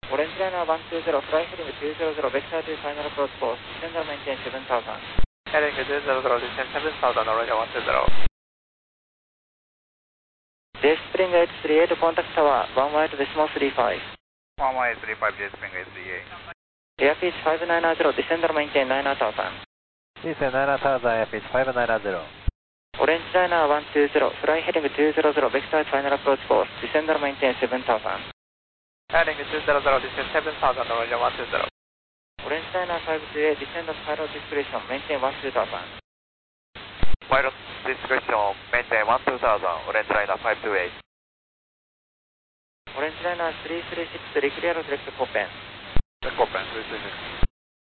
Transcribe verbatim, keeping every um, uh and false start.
オレンジライナーワンツーゼロ、フライヘリングツーゼロゼロ、ベクターとファイナルアプローチコース、ディセンダーメインテンセブンタウザン。 Heading to two zero zero, descend seven thousand, Roger one two zero. J Spring eight three eight, contact tower, one one eight decimal three five. one one eight three five, J Spring eight three eight. Airpitch five nine zero, descender maintain nine thousand. Descend nine thousand, airpitch five nine zero. オレンジライナーワンツーゼロ、フライヘリングツーゼロゼロ、ベクターファイナルアプローチコース、ディセンダーメインテンセブンタウザン。 Heading to two zero zero, descend seven thousand, Roger one two zero. オレンジライナーファイブツーエイト、ディセンダースパイロディスクレーション、メインテンワンツータウザン。 Pilot discretion, maintain one two thousand, Orange Liner five two eight. オレンジライナースリースリーシックス、リクリアルディレクトコーペン。 Copen three three six.